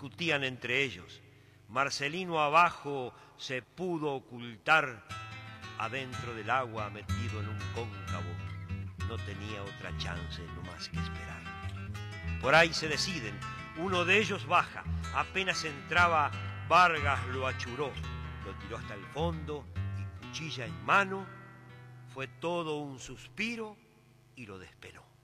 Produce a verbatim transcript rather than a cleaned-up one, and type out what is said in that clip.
discutían entre ellos. Marcelino abajo se pudo ocultar, adentro del agua metido en un cóncavo. No tenía otra chance no más que esperar. Por ahí se deciden, uno de ellos baja, apenas entraba, Vargas lo achuró, lo tiró hasta el fondo y cuchilla en mano, fue todo un suspiro y lo despeló.